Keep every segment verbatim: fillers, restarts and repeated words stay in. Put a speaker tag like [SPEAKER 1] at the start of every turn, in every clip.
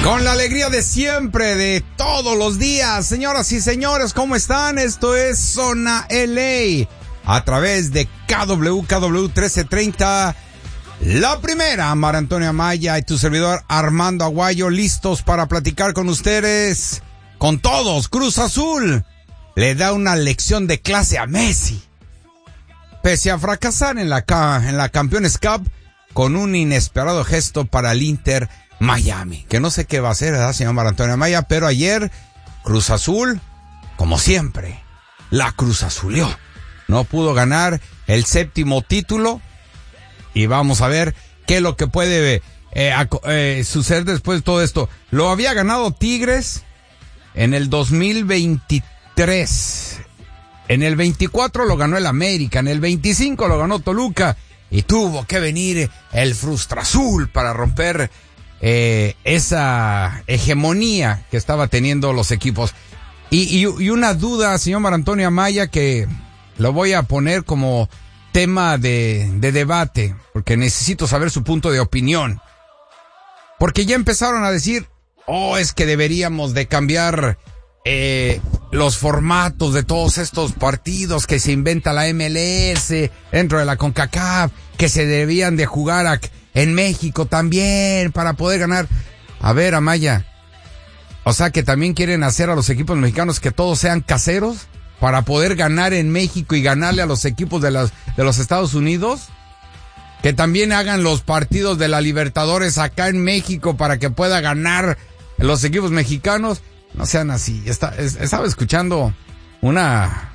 [SPEAKER 1] Con la alegría de siempre, de todos los días. Señoras y señores, ¿cómo están? Esto es Zona L A a través de K W K W trece treinta. La primera, Mar Antonio Amaya y tu servidor Armando Aguayo, listos para platicar con ustedes, con todos. Cruz Azul le da una lección de clase a Messi. Pese a fracasar en la, en la Campeones Cup con un inesperado gesto para el Inter Miami, que no sé qué va a hacer, ¿verdad, señor Mar Antonio Amaya? Pero ayer, Cruz Azul, como siempre, la Cruz Azulió. No pudo ganar el séptimo título y vamos a ver qué es lo que puede eh, eh, suceder después de todo esto. Lo había ganado Tigres en el dos mil veintitrés. En el veinticuatro lo ganó el América, en el veinticinco lo ganó Toluca y tuvo que venir el Frustrazul para romper Eh, esa hegemonía que estaba teniendo los equipos. Y, y, y una duda, señor Mar Antonio Amaya, que lo voy a poner como tema de, de debate, porque necesito saber su punto de opinión. Porque ya empezaron a decir, oh, es que deberíamos de cambiar eh, los formatos de todos estos partidos que se inventa la M L S dentro de la CONCACAF, que se debían de jugar a en México también, para poder ganar. A ver, Amaya, o sea que también quieren hacer a los equipos mexicanos que todos sean caseros para poder ganar en México y ganarle a los equipos de, las, de los Estados Unidos. Que también hagan los partidos de la Libertadores acá en México para que pueda ganar los equipos mexicanos. No sean así. Está, es, estaba escuchando una,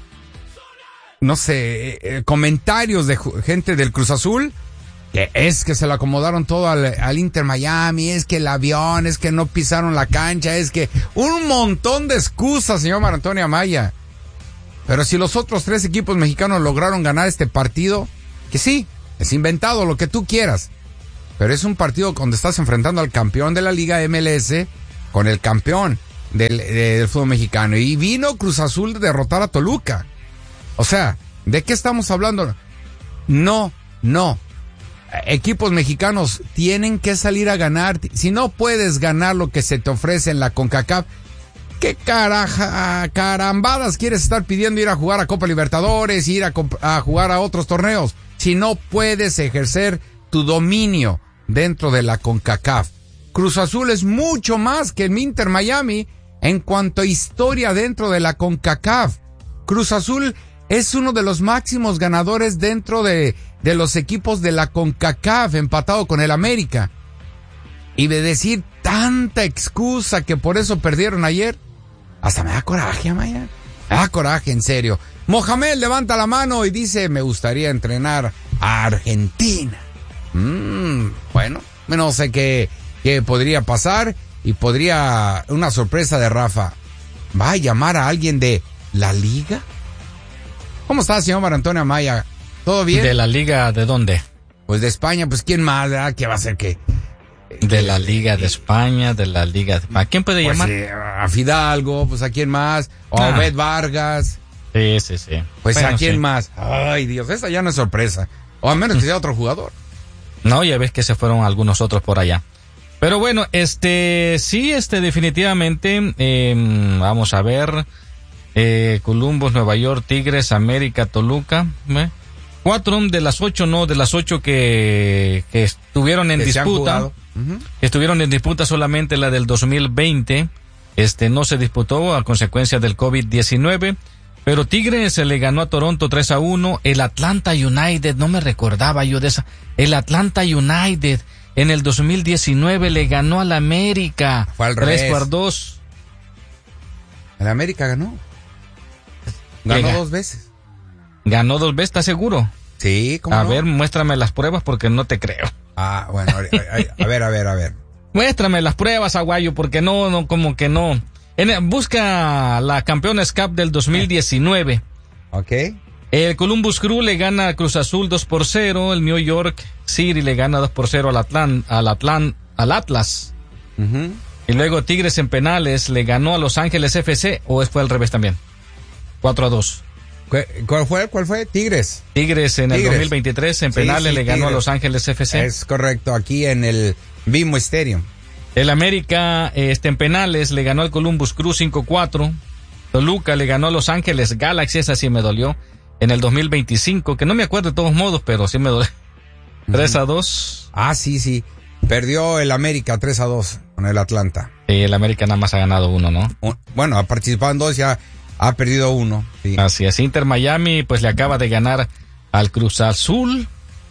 [SPEAKER 1] no sé, eh, comentarios de gente del Cruz Azul. Que es que se lo acomodaron todo al, al Inter Miami, es que el avión, es que no pisaron la cancha, es que un montón de excusas, señor Mar Antonio Amaya. Pero si los otros tres equipos mexicanos lograron ganar este partido, que sí, es inventado, lo que tú quieras. Pero es un partido donde estás enfrentando al campeón de la Liga M L S con el campeón del, del fútbol mexicano. Y vino Cruz Azul de derrotar a Toluca. O sea, ¿de qué estamos hablando? No, no. Equipos mexicanos tienen que salir a ganar. Si no puedes ganar lo que se te ofrece en la CONCACAF, ¿qué caraja, carambadas quieres estar pidiendo ir a jugar a Copa Libertadores, ir a, a jugar a otros torneos? Si no puedes ejercer tu dominio dentro de la CONCACAF. Cruz Azul es mucho más que el Inter Miami en cuanto a historia dentro de la CONCACAF. Cruz Azul es uno de los máximos ganadores dentro de, de los equipos de la CONCACAF, empatado con el América. Y de decir tanta excusa que por eso perdieron ayer, hasta me da coraje, Amaya. Me da coraje, en serio. Mohamed levanta la mano y dice, me gustaría entrenar a Argentina. Mm, bueno, no sé qué, qué podría pasar y podría, una sorpresa de Rafa, ¿va a llamar a alguien de la liga? ¿Cómo está, señor Mar Antonio Amaya? ¿Todo bien?
[SPEAKER 2] ¿De la liga de dónde?
[SPEAKER 1] Pues de España, pues ¿quién más, verdad? ¿Qué va a ser qué?
[SPEAKER 2] De la liga de España, de la liga de... ¿A quién puede
[SPEAKER 1] pues,
[SPEAKER 2] llamar?
[SPEAKER 1] Eh, a Fidalgo, pues ¿a quién más? O a
[SPEAKER 2] Ah.
[SPEAKER 1] Obed Vargas.
[SPEAKER 2] Sí, sí, sí.
[SPEAKER 1] Pues
[SPEAKER 2] Bueno,
[SPEAKER 1] ¿a quién
[SPEAKER 2] sí.
[SPEAKER 1] más? Ay, Dios, esa ya no es sorpresa. O a menos que sea otro jugador.
[SPEAKER 2] No, ya ves que se fueron algunos otros por allá. Pero bueno, este, sí, este, definitivamente, eh, vamos a ver... Eh, Columbus, Nueva York, Tigres, América, Toluca, ¿eh? Cuatro de las ocho, no, de las ocho que, que estuvieron en
[SPEAKER 1] Que se han
[SPEAKER 2] disputa,
[SPEAKER 1] jugado. Uh-huh.
[SPEAKER 2] estuvieron en disputa solamente la del dos mil veinte, este, no se disputó a consecuencia del COVID diecinueve, pero Tigres se le ganó a Toronto tres a uno, el Atlanta United, no me recordaba yo de esa, el Atlanta United en el dos mil diecinueve le ganó al América,
[SPEAKER 1] Fue al
[SPEAKER 2] tres
[SPEAKER 1] revés.
[SPEAKER 2] por dos.
[SPEAKER 1] El América ganó. Ganó
[SPEAKER 2] Llega.
[SPEAKER 1] dos veces.
[SPEAKER 2] Ganó dos veces, ¿estás seguro?
[SPEAKER 1] Sí, ¿cómo
[SPEAKER 2] A
[SPEAKER 1] no?
[SPEAKER 2] ver, muéstrame las pruebas porque no te creo.
[SPEAKER 1] Ah, bueno, a, a, a ver, a ver, a ver.
[SPEAKER 2] Muéstrame las pruebas, Aguayo, porque no, no, como que no. En, busca la Campeones Cup del dos mil diecinueve.
[SPEAKER 1] Ok.
[SPEAKER 2] El Columbus Crew le gana a Cruz Azul dos por cero. El New York City le gana dos por cero al Atlan, al Atlan, al Atlas.
[SPEAKER 1] Uh-huh.
[SPEAKER 2] Y luego Tigres en penales le ganó a Los Ángeles F C, o fue al revés también. cuatro a dos.
[SPEAKER 1] ¿Cuál fue? ¿Cuál fue? Tigres.
[SPEAKER 2] Tigres en
[SPEAKER 1] Tigres.
[SPEAKER 2] el dos mil veintitrés en
[SPEAKER 1] Sí,
[SPEAKER 2] penales
[SPEAKER 1] sí,
[SPEAKER 2] le ganó
[SPEAKER 1] Tigres.
[SPEAKER 2] a Los Ángeles F C.
[SPEAKER 1] Es correcto, aquí en el B M O Stadium.
[SPEAKER 2] El América, este, en penales, le ganó al Columbus Crew cinco cuatro. Toluca le ganó a Los Ángeles Galaxy, esa sí me dolió, en el dos mil veinticinco, que no me acuerdo de todos modos, pero sí me dolió. tres a dos.
[SPEAKER 1] Ah, sí, sí. Perdió el América tres a dos con el Atlanta.
[SPEAKER 2] Sí, el América nada más ha ganado uno, ¿no?
[SPEAKER 1] Bueno, ha participado en dos, ya ha perdido uno. Sí.
[SPEAKER 2] Así es. Inter Miami, pues le acaba de ganar al Cruz Azul.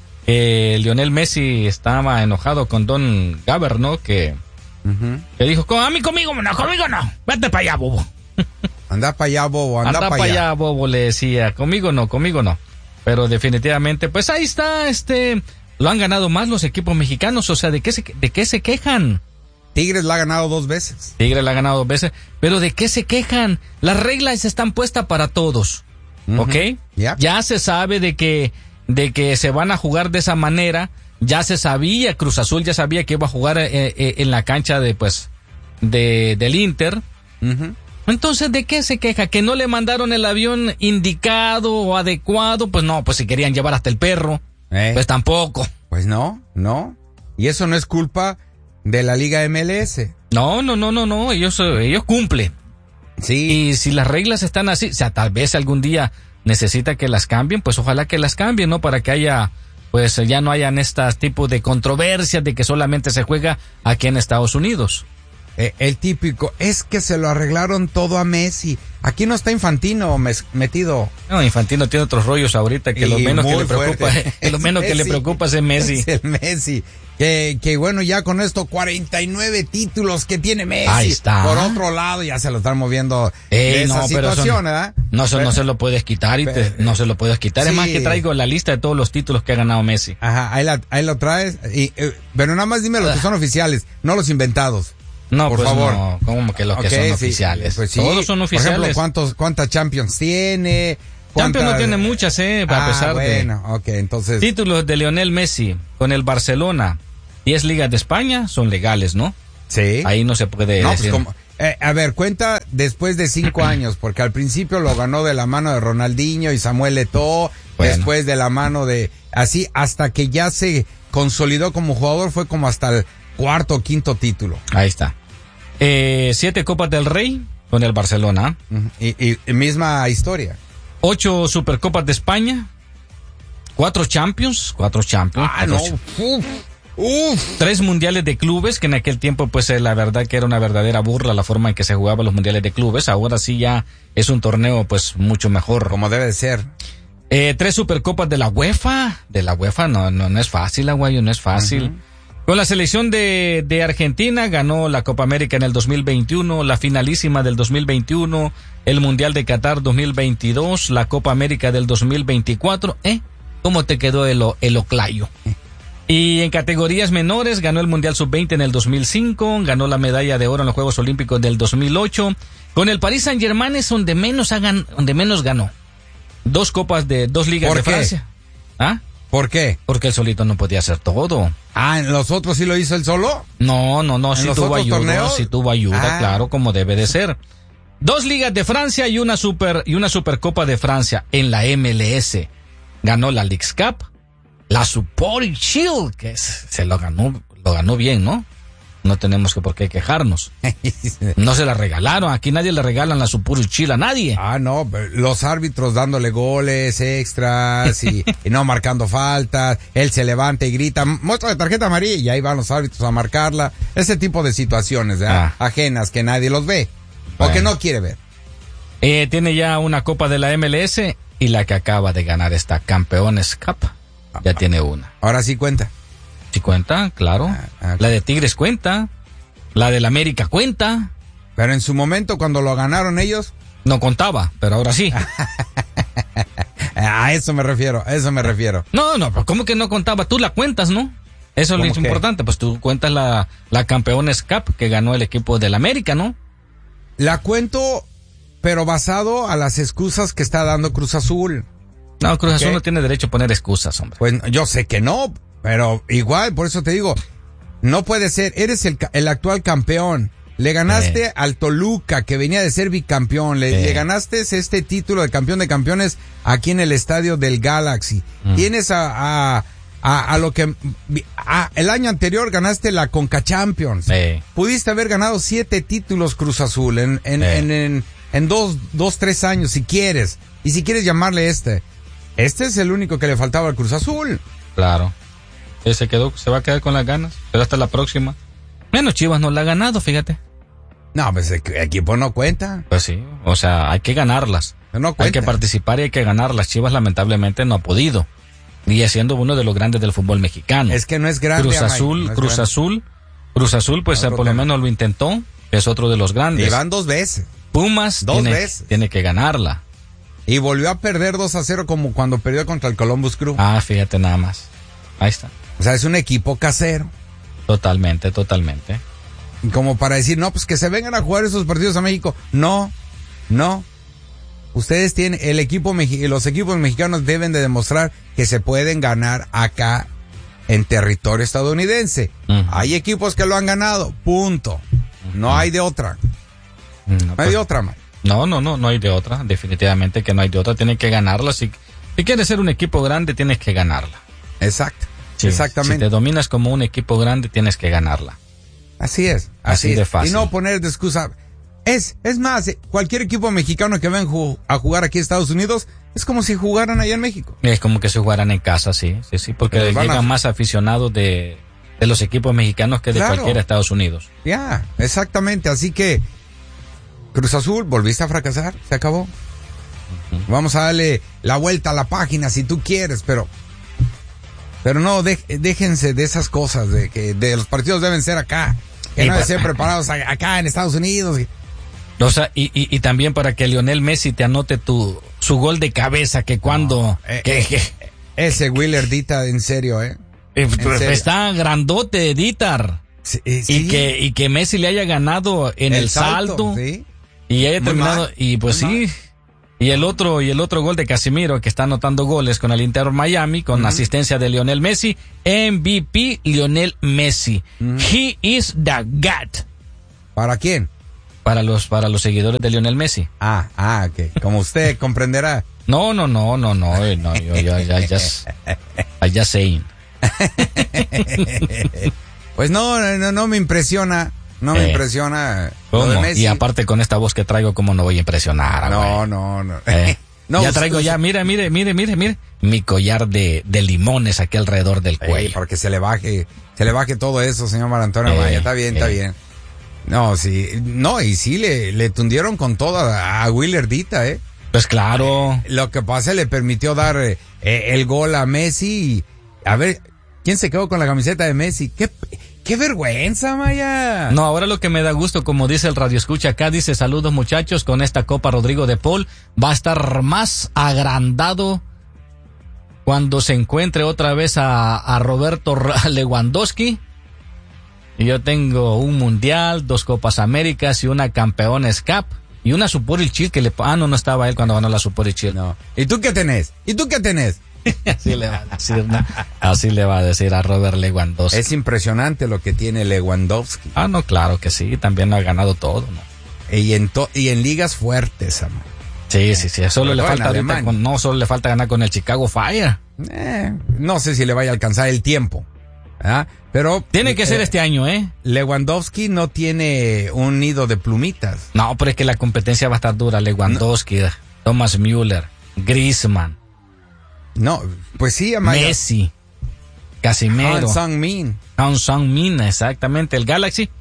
[SPEAKER 2] Eh, Lionel Messi estaba enojado con Don Gaber, ¿no? Que, uh-huh. que dijo, a mí conmigo no, conmigo no. Vete para allá, bobo.
[SPEAKER 1] Anda para allá, bobo, anda,
[SPEAKER 2] anda
[SPEAKER 1] para
[SPEAKER 2] allá.
[SPEAKER 1] allá,
[SPEAKER 2] bobo, le decía. Conmigo no, conmigo no. Pero definitivamente, pues ahí está, este... Lo han ganado más los equipos mexicanos, o sea, ¿de qué se, de qué se quejan?
[SPEAKER 1] Tigres la ha ganado dos veces.
[SPEAKER 2] Tigres la ha ganado dos veces, pero ¿de qué se quejan? Las reglas están puestas para todos, uh-huh. ¿ok?
[SPEAKER 1] Yeah.
[SPEAKER 2] Ya se sabe de que, de que se van a jugar de esa manera, ya se sabía, Cruz Azul ya sabía que iba a jugar eh, eh, en la cancha de, pues, de, del Inter.
[SPEAKER 1] Uh-huh.
[SPEAKER 2] Entonces, ¿de qué se queja? ¿Que no le mandaron el avión indicado o adecuado? Pues no, pues si querían llevar hasta el perro. Eh. Pues tampoco.
[SPEAKER 1] Pues no, no. Y eso no es culpa de la Liga M L S.
[SPEAKER 2] No, no, no, no, no. Ellos, ellos cumplen.
[SPEAKER 1] Sí.
[SPEAKER 2] Y si las reglas están así, o sea, tal vez algún día necesita que las cambien, pues ojalá que las cambien, ¿no? Para que haya, pues ya no hayan estos tipos de controversias de que solamente se juega aquí en Estados Unidos.
[SPEAKER 1] Eh, el típico, es que se lo arreglaron todo a Messi. Aquí no está Infantino mes, metido.
[SPEAKER 2] No, Infantino tiene otros rollos ahorita que y lo menos que le preocupa, que lo menos Messi, que le preocupa es el Messi.
[SPEAKER 1] Es el Messi. Que, que bueno, ya con esto cuarenta y nueve títulos que tiene Messi.
[SPEAKER 2] Ahí está.
[SPEAKER 1] Por otro lado, ya se lo están moviendo
[SPEAKER 2] Ey,
[SPEAKER 1] de esa
[SPEAKER 2] no,
[SPEAKER 1] situación,
[SPEAKER 2] pero eso,
[SPEAKER 1] ¿verdad?
[SPEAKER 2] No, eso no se lo puedes quitar y te, no se lo puedes quitar. Sí. Es más que traigo la lista de todos los títulos que ha ganado Messi.
[SPEAKER 1] Ajá, ahí, la, ahí lo traes. Y, eh, pero nada más dime los que son oficiales, no los inventados.
[SPEAKER 2] No,
[SPEAKER 1] por
[SPEAKER 2] pues
[SPEAKER 1] favor.
[SPEAKER 2] No, como que los
[SPEAKER 1] okay,
[SPEAKER 2] que son
[SPEAKER 1] sí,
[SPEAKER 2] oficiales.
[SPEAKER 1] Pues sí.
[SPEAKER 2] Todos son oficiales.
[SPEAKER 1] Por ejemplo, ¿cuántos, ¿cuántas Champions tiene?
[SPEAKER 2] Champions no tiene muchas, eh, a
[SPEAKER 1] ah,
[SPEAKER 2] pesar
[SPEAKER 1] bueno,
[SPEAKER 2] de...
[SPEAKER 1] ok, entonces...
[SPEAKER 2] Títulos de Lionel Messi con el Barcelona, diez ligas de España, son legales, ¿no?
[SPEAKER 1] Sí.
[SPEAKER 2] Ahí no se puede
[SPEAKER 1] no,
[SPEAKER 2] decir.
[SPEAKER 1] Pues como, eh, a ver, cuenta después de cinco años, porque al principio lo ganó de la mano de Ronaldinho y Samuel Eto'o, bueno. Después de la mano de... Así, hasta que ya se consolidó como jugador, fue como hasta el cuarto o quinto título.
[SPEAKER 2] Ahí está. Eh, siete Copas del Rey con el Barcelona.
[SPEAKER 1] Uh-huh. Y, y misma historia.
[SPEAKER 2] Ocho Supercopas de España. Cuatro Champions. Cuatro Champions.
[SPEAKER 1] Ah,
[SPEAKER 2] cuatro
[SPEAKER 1] no. Uf, uf.
[SPEAKER 2] Tres Mundiales de Clubes, que en aquel tiempo, pues, eh, la verdad que era una verdadera burla la forma en que se jugaban los Mundiales de Clubes. Ahora sí ya es un torneo, pues, mucho mejor.
[SPEAKER 1] Como debe de ser.
[SPEAKER 2] Eh, tres Supercopas de la UEFA. De la UEFA no, no, no es fácil, aguayo, no es fácil. Uh-huh. Con la selección de, de Argentina ganó la Copa América en el dos mil veintiuno, la finalísima del dos mil veintiuno, el Mundial de Qatar dos mil veintidós, la Copa América del dos mil veinticuatro. ¿Eh? ¿Cómo te quedó el, el Oclayo? Y en categorías menores ganó el Mundial sub veinte en el dos mil cinco, ganó la medalla de oro en los Juegos Olímpicos del dos mil ocho. Con el Paris Saint-Germain es donde menos, hagan, donde menos ganó. Dos copas de, dos ligas de
[SPEAKER 1] qué?
[SPEAKER 2] Francia. ¿Ah?
[SPEAKER 1] ¿Por qué?
[SPEAKER 2] Porque él solito no podía hacer todo.
[SPEAKER 1] Ah, ¿en los otros sí lo hizo él solo?
[SPEAKER 2] No, no, no, sí tuvo ayuda, torneos? sí tuvo ayuda, ah. claro, como debe de ser. Dos ligas de Francia y una super y una Supercopa de Francia en la M L S. Ganó la Leagues Cup, la Supporting Shield, que es, se lo ganó, lo ganó bien, ¿no? No tenemos que por qué quejarnos. No se la regalaron, aquí nadie le regalan la Supporting Shield a nadie.
[SPEAKER 1] Ah, no, los árbitros dándole goles extras y, y no marcando faltas, él se levanta y grita, muestra de tarjeta amarilla y ahí van los árbitros a marcarla. Ese tipo de situaciones, ah. ajenas que nadie los ve, bueno. o que no quiere ver.
[SPEAKER 2] Eh, tiene ya una copa de la M L S y la que acaba de ganar esta Campeones Cup, ya ah, tiene una.
[SPEAKER 1] Ahora sí cuenta.
[SPEAKER 2] Sí cuenta, claro. Ah, okay. La de Tigres cuenta. La del América cuenta.
[SPEAKER 1] Pero en su momento, cuando lo ganaron ellos...
[SPEAKER 2] No contaba, pero ahora sí.
[SPEAKER 1] A eso me refiero, a eso me refiero.
[SPEAKER 2] No, no, pero ¿cómo que no contaba? Tú la cuentas, ¿no? Eso es lo que? importante. Pues tú cuentas la, la Campeones Cup que ganó el equipo del América, ¿no?
[SPEAKER 1] La cuento, pero basado a las excusas que está dando Cruz Azul.
[SPEAKER 2] No, Cruz Azul ¿Qué? no tiene derecho a poner excusas, hombre.
[SPEAKER 1] Pues yo sé que no, pero igual, por eso te digo, no puede ser, eres el, el actual campeón, le ganaste eh. al Toluca, que venía de ser bicampeón, le, eh. le ganaste este título de campeón de campeones aquí en el estadio del Galaxy, mm. tienes a, a, a, a lo que a, el año anterior ganaste la Conca Champions.
[SPEAKER 2] Sí.
[SPEAKER 1] Pudiste haber ganado siete títulos Cruz Azul en en,
[SPEAKER 2] Sí.
[SPEAKER 1] en, en, en dos, dos, tres años si quieres. Y si quieres llamarle este. Este es el único que le faltaba al Cruz Azul.
[SPEAKER 2] Claro. Él se quedó, se va a quedar con las ganas, pero hasta la próxima. Menos Chivas no la ha ganado, fíjate.
[SPEAKER 1] No, pues el equipo no cuenta.
[SPEAKER 2] Pues sí, o sea, hay que ganarlas.
[SPEAKER 1] No cuenta.
[SPEAKER 2] Hay que participar y hay que ganarlas. Chivas lamentablemente no ha podido. Y siendo uno de los grandes del fútbol mexicano.
[SPEAKER 1] Es que no es grande.
[SPEAKER 2] Cruz
[SPEAKER 1] Amay,
[SPEAKER 2] Azul,
[SPEAKER 1] no es
[SPEAKER 2] Cruz
[SPEAKER 1] grande.
[SPEAKER 2] Azul, Cruz Azul, pues
[SPEAKER 1] Otro
[SPEAKER 2] por lo
[SPEAKER 1] tema.
[SPEAKER 2] menos lo intentó. Es otro de los grandes.
[SPEAKER 1] Y van dos veces.
[SPEAKER 2] Pumas
[SPEAKER 1] Dos
[SPEAKER 2] tiene,
[SPEAKER 1] veces.
[SPEAKER 2] tiene que ganarla.
[SPEAKER 1] Y volvió a perder dos a cero como cuando perdió contra el Columbus Crew.
[SPEAKER 2] Ah, fíjate nada más. Ahí está.
[SPEAKER 1] O sea, es un equipo casero.
[SPEAKER 2] Totalmente, totalmente.
[SPEAKER 1] Y como para decir, no, pues que se vengan a jugar esos partidos a México. No, no. Ustedes tienen, el equipo, mexi- los equipos mexicanos deben de demostrar que se pueden ganar acá en territorio estadounidense.
[SPEAKER 2] Uh-huh.
[SPEAKER 1] Hay equipos que lo han ganado, punto. No hay de otra.
[SPEAKER 2] No,
[SPEAKER 1] No hay
[SPEAKER 2] pues,
[SPEAKER 1] de otra, man.
[SPEAKER 2] no, no, no, no hay de otra. Definitivamente que no hay de otra. Tiene que ganarla. Si, si quieres ser un equipo grande, tienes que ganarla.
[SPEAKER 1] Exacto.
[SPEAKER 2] Sí,
[SPEAKER 1] Exactamente.
[SPEAKER 2] Si te dominas como un equipo grande, tienes que ganarla.
[SPEAKER 1] Así es.
[SPEAKER 2] Así
[SPEAKER 1] Así,
[SPEAKER 2] de
[SPEAKER 1] es.
[SPEAKER 2] fácil.
[SPEAKER 1] Y no poner de excusa. Es, es más, eh, cualquier equipo mexicano que ven ju- a jugar aquí a Estados Unidos es como si jugaran allá en México.
[SPEAKER 2] Es como que se jugaran en casa, sí, sí, sí, porque
[SPEAKER 1] Pero van
[SPEAKER 2] llegan
[SPEAKER 1] a-
[SPEAKER 2] más aficionados de, de los equipos mexicanos que de
[SPEAKER 1] Claro.
[SPEAKER 2] cualquier Estados Unidos.
[SPEAKER 1] Ya, exactamente. Así que, Cruz Azul, volviste a fracasar, se acabó. Vamos a darle la vuelta a la página si tú quieres, pero, pero no, dej- déjense de esas cosas, de que de los partidos deben ser acá, que
[SPEAKER 2] Y
[SPEAKER 1] no deben
[SPEAKER 2] pa-
[SPEAKER 1] ser preparados a- acá en Estados Unidos.
[SPEAKER 2] O sea, y, y, y también para que Lionel Messi te anote tu su gol de cabeza, que cuando
[SPEAKER 1] eh,
[SPEAKER 2] que,
[SPEAKER 1] eh,
[SPEAKER 2] que-
[SPEAKER 1] Ese Willer Dita, en serio, ¿eh?
[SPEAKER 2] eh,
[SPEAKER 1] serio.
[SPEAKER 2] está grandote, Dítar.
[SPEAKER 1] Sí, eh,
[SPEAKER 2] Y
[SPEAKER 1] sí.
[SPEAKER 2] que, y que Messi le haya ganado en el, salto,
[SPEAKER 1] ¿sí?
[SPEAKER 2] y haya
[SPEAKER 1] Muy
[SPEAKER 2] terminado,
[SPEAKER 1] mal,
[SPEAKER 2] y pues
[SPEAKER 1] muy
[SPEAKER 2] sí, y el otro, y el otro gol de Casimiro, que está anotando goles con el Inter Miami, con asistencia de Lionel Messi, M V P Lionel Messi. He is the God.
[SPEAKER 1] ¿Para quién?
[SPEAKER 2] Para los, para los seguidores de Lionel Messi.
[SPEAKER 1] Ah, ah, ok. Como usted comprenderá.
[SPEAKER 2] No, no, no, no, no, eh, no, yo, yo, ya, ya, I just saying.
[SPEAKER 1] Pues no, no, no me impresiona, no me
[SPEAKER 2] Eh,
[SPEAKER 1] impresiona lo de
[SPEAKER 2] ¿Cómo?
[SPEAKER 1] Messi.
[SPEAKER 2] Y aparte con esta voz que traigo, ¿cómo no voy a impresionar?
[SPEAKER 1] No,
[SPEAKER 2] güey?
[SPEAKER 1] no, no.
[SPEAKER 2] Eh,
[SPEAKER 1] No,
[SPEAKER 2] ya
[SPEAKER 1] usted-
[SPEAKER 2] traigo ya, mire, mire, mire, mire, mire, mi collar de, de limones aquí alrededor del
[SPEAKER 1] Ey,
[SPEAKER 2] cuello.
[SPEAKER 1] para que se le baje, se le baje todo eso, señor Marantonio
[SPEAKER 2] Eh,
[SPEAKER 1] Maya. Está bien, está
[SPEAKER 2] eh.
[SPEAKER 1] bien. No, sí, no, y sí le, le tundieron con toda a Willer Dita, eh.
[SPEAKER 2] Pues claro.
[SPEAKER 1] Lo que pasa, le permitió dar eh, el gol a Messi. Y, a ver, ¿quién se quedó con la camiseta de Messi? ¡Qué, qué vergüenza, Maya!
[SPEAKER 2] No, ahora lo que me da gusto, como dice el Radio Escucha acá, dice saludos muchachos, con esta Copa Rodrigo de Paul va a estar más agrandado cuando se encuentre otra vez a, a Roberto Lewandowski. Y yo tengo un Mundial, dos Copas Américas y una Campeones Cup y una Supporter Shield que le... Ah, no, no estaba él cuando ganó la Supporter Shield.
[SPEAKER 1] No. ¿Y tú qué tenés? ¿Y tú qué tenés?
[SPEAKER 2] Así le va a decir, ¿no? Así le va a decir a Robert Lewandowski.
[SPEAKER 1] Es impresionante lo que tiene Lewandowski.
[SPEAKER 2] Ah, no, claro que sí, también ha ganado todo, ¿no?
[SPEAKER 1] Y en, to- y en ligas fuertes, amor.
[SPEAKER 2] Sí, sí, sí, solo
[SPEAKER 1] Sobre
[SPEAKER 2] le
[SPEAKER 1] todo en
[SPEAKER 2] falta ahorita
[SPEAKER 1] Alemania.
[SPEAKER 2] con, no solo le falta ganar con el Chicago Fire.
[SPEAKER 1] Eh, no sé si le vaya a alcanzar el tiempo. ¿Ah? Pero
[SPEAKER 2] Tiene que ser
[SPEAKER 1] eh,
[SPEAKER 2] este año, ¿eh?
[SPEAKER 1] Lewandowski no tiene un nido de plumitas.
[SPEAKER 2] No, pero es que la competencia va a estar dura. Lewandowski, Thomas Müller, Griezmann,
[SPEAKER 1] No, pues sí, Amaya.
[SPEAKER 2] Messi, Casimiro,
[SPEAKER 1] Han Sang-min.
[SPEAKER 2] Han Sang-min, exactamente, el Galaxy.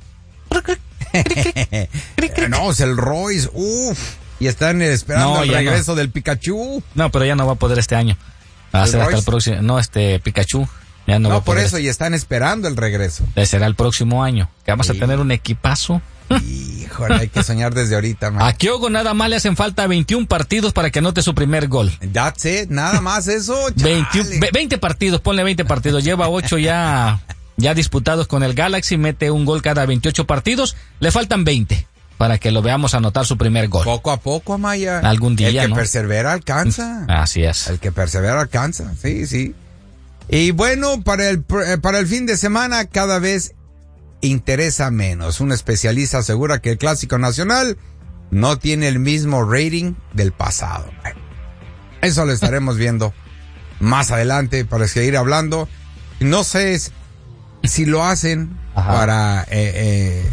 [SPEAKER 1] Eh, no, es el Royce. Uf. Y están esperando
[SPEAKER 2] No,
[SPEAKER 1] el
[SPEAKER 2] ya
[SPEAKER 1] regreso del Pikachu.
[SPEAKER 2] No, pero ya no va a poder este año. Va a
[SPEAKER 1] ¿El
[SPEAKER 2] ser hasta
[SPEAKER 1] Royce?
[SPEAKER 2] el próximo. No, este Pikachu. Ya no,
[SPEAKER 1] No,
[SPEAKER 2] va a
[SPEAKER 1] por
[SPEAKER 2] poder
[SPEAKER 1] eso, y están esperando el regreso.
[SPEAKER 2] este- será el próximo año. Que vamos
[SPEAKER 1] Sí.
[SPEAKER 2] a tener un equipazo.
[SPEAKER 1] Híjole, hay que soñar desde ahorita, man.
[SPEAKER 2] A Kyogo nada más le hacen falta veintiún partidos para que anote su primer gol.
[SPEAKER 1] That's it, nada más eso. Chale.
[SPEAKER 2] veintiún, ve- veinte partidos, ponle veinte partidos. Lleva ocho ya, ya disputados con el Galaxy, mete un gol cada veintiocho partidos. Le faltan veinte para que lo veamos anotar su primer gol.
[SPEAKER 1] Poco a poco, Amaya.
[SPEAKER 2] Algún día,
[SPEAKER 1] El que
[SPEAKER 2] ¿no?
[SPEAKER 1] persevera alcanza.
[SPEAKER 2] Así es.
[SPEAKER 1] El que persevera alcanza, sí, sí. Y bueno, para el, pr- para el fin de semana cada vez interesa menos. Un especialista asegura que el Clásico Nacional no tiene el mismo rating del pasado. Eso lo estaremos viendo más adelante para seguir hablando no sé si lo hacen Ajá. para eh, eh,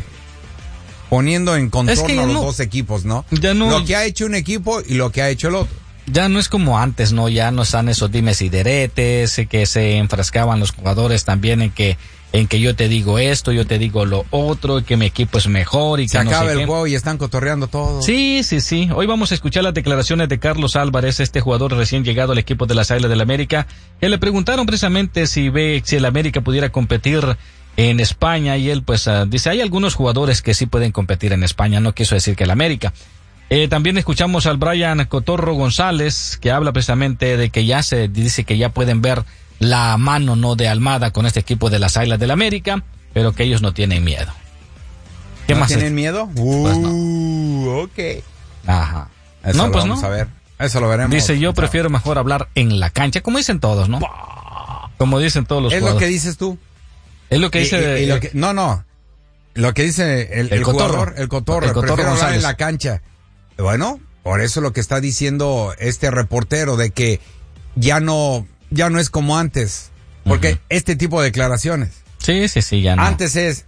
[SPEAKER 1] poniendo en contorno es que a los no, dos equipos, ¿no?
[SPEAKER 2] Ya no.
[SPEAKER 1] Lo que ha hecho un equipo y lo que ha hecho el otro.
[SPEAKER 2] Ya no es como antes, ¿no? Ya no están esos dimes y diretes, que se enfrascaban los jugadores también en que en que yo te digo esto, yo te digo lo otro, y que mi equipo es mejor y que
[SPEAKER 1] se
[SPEAKER 2] no
[SPEAKER 1] acaba
[SPEAKER 2] sé
[SPEAKER 1] el
[SPEAKER 2] qué.
[SPEAKER 1] juego y están cotorreando todo.
[SPEAKER 2] Sí, sí, sí. Hoy vamos a escuchar las declaraciones de Carlos Álvarez, este jugador recién llegado al equipo de las Águilas del América, que le preguntaron precisamente si ve si el América pudiera competir en España, y él pues uh, dice, hay algunos jugadores que sí pueden competir en España, no quiso decir que el América. Eh, también escuchamos al Brian Cotorro González, que habla precisamente de que ya se dice que ya pueden ver la mano no de Almada con este equipo de las Águilas del América, pero que ellos no tienen miedo.
[SPEAKER 1] ¿Qué ¿No más tienen es? miedo? Uh, pues no. Ok.
[SPEAKER 2] Ajá.
[SPEAKER 1] Eso
[SPEAKER 2] no,
[SPEAKER 1] lo
[SPEAKER 2] pues
[SPEAKER 1] vamos
[SPEAKER 2] no.
[SPEAKER 1] a ver. Eso lo veremos.
[SPEAKER 2] Dice, yo prefiero mejor hablar en la cancha, como dicen todos, ¿no? Como dicen todos los
[SPEAKER 1] Es
[SPEAKER 2] jugadores.
[SPEAKER 1] lo que dices tú.
[SPEAKER 2] Es lo que dice.
[SPEAKER 1] Y, y, y lo que, no, no. Lo que dice el, el, el jugador, el cotorro, el cotorro prefiero hablar en la cancha. Bueno, por eso lo que está diciendo este reportero de que ya no, ya no es como antes. Porque uh-huh. este tipo de declaraciones.
[SPEAKER 2] Sí, sí, sí, ya no.
[SPEAKER 1] Antes es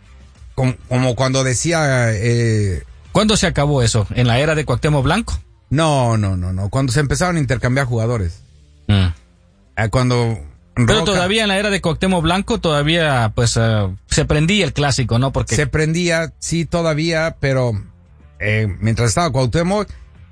[SPEAKER 1] como, como cuando decía. Eh,
[SPEAKER 2] ¿Cuándo se acabó eso? ¿En la era de Cuauhtémoc Blanco?
[SPEAKER 1] No, no, no, no. Cuando se empezaron a intercambiar jugadores. Mm. Eh, cuando.
[SPEAKER 2] Pero
[SPEAKER 1] Roca,
[SPEAKER 2] todavía en la era de Cuauhtémoc Blanco todavía pues uh, se prendía el clásico, ¿no? Porque
[SPEAKER 1] se prendía, sí, todavía, pero eh, mientras estaba Cuauhtémoc,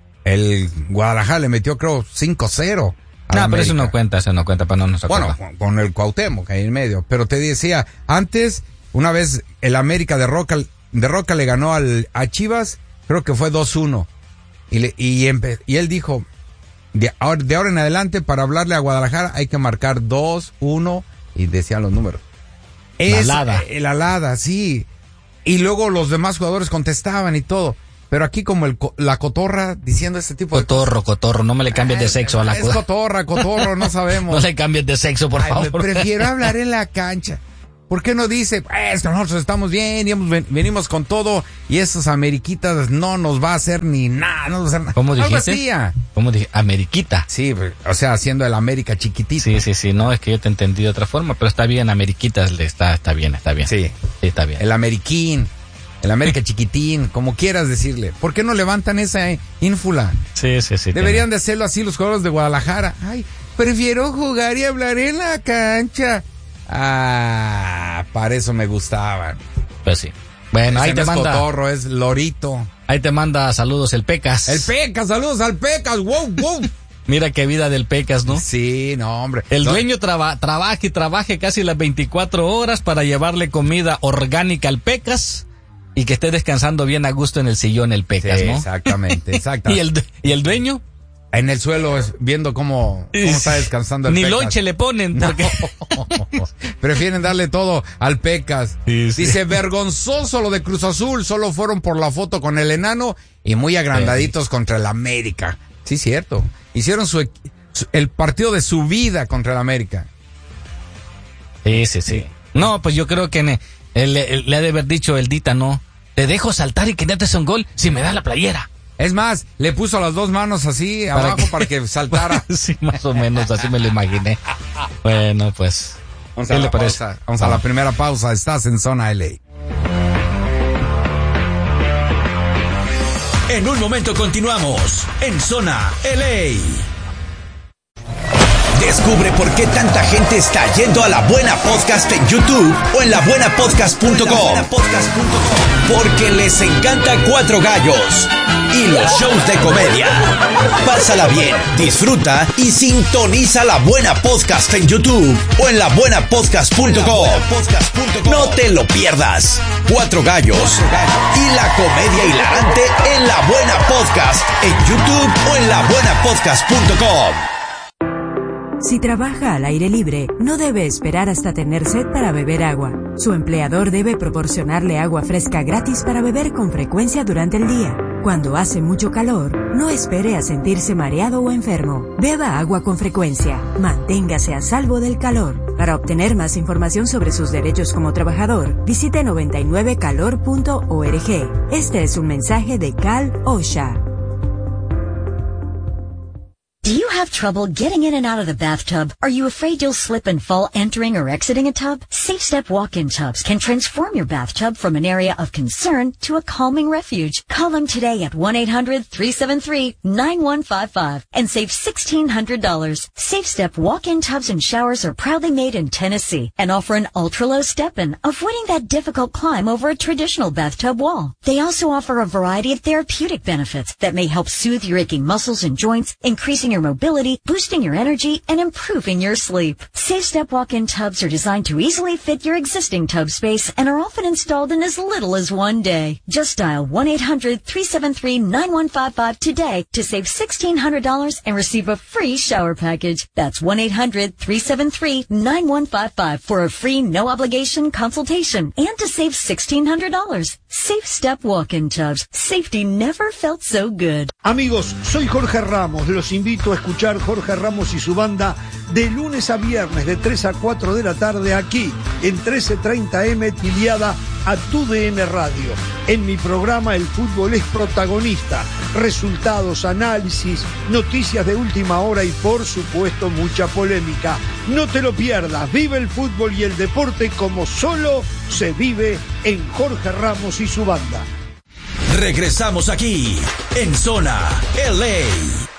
[SPEAKER 1] el Guadalajara le metió creo cinco cero.
[SPEAKER 2] No, nah, pero eso no cuenta, eso no cuenta para no nos
[SPEAKER 1] acuerda. Bueno, con, con el Cuauhtémoc ahí en medio, pero te decía, antes, una vez el América de Roca, de Roca le ganó al, a Chivas, creo que fue dos uno, y, le, y, empe, y él dijo, de ahora, de ahora en adelante, para hablarle a Guadalajara hay que marcar dos uno, y decían los números. Es,
[SPEAKER 2] la alada.
[SPEAKER 1] El alada, sí. Y luego los demás jugadores contestaban y todo. Pero aquí como el la cotorra diciendo este tipo
[SPEAKER 2] cotorro,
[SPEAKER 1] de
[SPEAKER 2] Cotorro, cotorro, no me le cambies de sexo a la
[SPEAKER 1] Es cotorra, cotorro, no sabemos.
[SPEAKER 2] No le cambies de sexo, por
[SPEAKER 1] Ay,
[SPEAKER 2] favor.
[SPEAKER 1] Prefiero hablar en la cancha. ¿Por qué no dice, pues nosotros estamos bien, y venimos con todo, y esos ameriquitas no nos va a hacer ni nada, no nos va a hacer nada?
[SPEAKER 2] ¿Cómo dijiste? ¿Cómo dije? Ameriquita.
[SPEAKER 1] Sí, o sea, haciendo el América chiquitito.
[SPEAKER 2] Sí, sí, sí, no, es que yo te entendí de otra forma, pero está bien, Ameriquita está, está bien, está bien.
[SPEAKER 1] Sí.
[SPEAKER 2] Sí, está bien.
[SPEAKER 1] El Ameriquín, el América chiquitín, como quieras decirle. ¿Por qué no levantan esa ínfula?
[SPEAKER 2] Sí, sí, sí.
[SPEAKER 1] Deberían tiene. de hacerlo así los jugadores de Guadalajara. Ay, prefiero jugar y hablar en la cancha. Ah, para eso me gustaban.
[SPEAKER 2] Pues sí. Bueno,
[SPEAKER 1] ese
[SPEAKER 2] ahí te
[SPEAKER 1] no
[SPEAKER 2] manda.
[SPEAKER 1] Es cotorro, es lorito.
[SPEAKER 2] Ahí te manda saludos el Pecas.
[SPEAKER 1] El Pecas, saludos al Pecas, wow, wow.
[SPEAKER 2] Mira qué vida del Pecas, ¿no?
[SPEAKER 1] Sí, no, hombre.
[SPEAKER 2] El
[SPEAKER 1] no.
[SPEAKER 2] dueño traba, trabaja y trabaje casi las veinticuatro horas para llevarle comida orgánica al Pecas y que esté descansando bien a gusto en el sillón el Pecas,
[SPEAKER 1] sí,
[SPEAKER 2] ¿no?
[SPEAKER 1] Exactamente, exactamente.
[SPEAKER 2] ¿Y el, y el dueño?
[SPEAKER 1] En el suelo, viendo cómo, cómo está descansando el
[SPEAKER 2] Ni
[SPEAKER 1] Pecas.
[SPEAKER 2] Ni lonche le ponen. Porque...
[SPEAKER 1] No. Prefieren darle todo al Pecas.
[SPEAKER 2] Sí, sí.
[SPEAKER 1] Dice, vergonzoso lo de Cruz Azul. Solo fueron por la foto con el enano y muy agrandaditos sí. contra el América. Sí, cierto. Hicieron su, su el partido de su vida contra el América.
[SPEAKER 2] Sí, sí, sí. No, pues yo creo que ne, él, él, le ha de haber dicho el Dita, no. Te dejo saltar y que metes un gol si me das la playera.
[SPEAKER 1] Es más, le puso las dos manos así ¿Para abajo que... para que saltara.
[SPEAKER 2] Sí, más o menos, así me lo imaginé. Bueno, pues.
[SPEAKER 1] Vamos a,
[SPEAKER 2] ¿qué
[SPEAKER 1] la,
[SPEAKER 2] le parece?
[SPEAKER 1] pausa. Vamos a la primera pausa. Estás en Zona L A.
[SPEAKER 3] En un momento continuamos en Zona L A. Descubre por qué tanta gente está yendo a La Buena Podcast en YouTube o en la buena podcast punto com. Porque les encanta Cuatro Gallos y los shows de comedia. Pásala bien, disfruta y sintoniza La Buena Podcast en YouTube o en la buena podcast punto com. No te lo pierdas. Cuatro Gallos y la comedia hilarante en La Buena Podcast en YouTube o en la buena podcast punto com.
[SPEAKER 4] Si trabaja al aire libre, no debe esperar hasta tener sed para beber agua. Su empleador debe proporcionarle agua fresca gratis para beber con frecuencia durante el día. Cuando hace mucho calor, no espere a sentirse mareado o enfermo. Beba agua con frecuencia. Manténgase a salvo del calor. Para obtener más información sobre sus derechos como trabajador, visite noventa y nueve calor punto org. Este es un mensaje de Cal OSHA.
[SPEAKER 5] Do you have have trouble getting in and out of the bathtub? Are you afraid you'll slip and fall entering or exiting a tub? SafeStep walk-in tubs can transform your bathtub from an area of concern to a calming refuge. Call them today at one eight hundred three seven three nine one five five and save sixteen hundred dollars. SafeStep walk-in tubs and showers are proudly made in Tennessee and offer an ultra-low step-in, avoiding that difficult climb over a traditional bathtub wall. They also offer a variety of therapeutic benefits that may help soothe your aching muscles and joints, increasing your mobility, boosting your energy, and improving your sleep. SafeStep walk-in tubs are designed to easily fit your existing tub space and are often installed in as little as one day. Just dial one eight hundred three seven three nine one five five today to save sixteen hundred dollars and receive a free shower package. That's one eight hundred three seven three nine one five five for a free no-obligation consultation and to save sixteen hundred dollars. SafeStep walk-in tubs. Safety never felt so good.
[SPEAKER 6] Amigos, soy Jorge Ramos. Los invito a escuchar Jorge Ramos y su banda de lunes a viernes de tres a cuatro de la tarde aquí en trece treinta eme afiliada a Tu D N Radio. En mi programa el fútbol es protagonista. Resultados, análisis, noticias de última hora y por supuesto mucha polémica. No te lo pierdas. Vive el fútbol y el deporte como solo se vive en Jorge Ramos y su banda.
[SPEAKER 3] Regresamos aquí en Zona L A.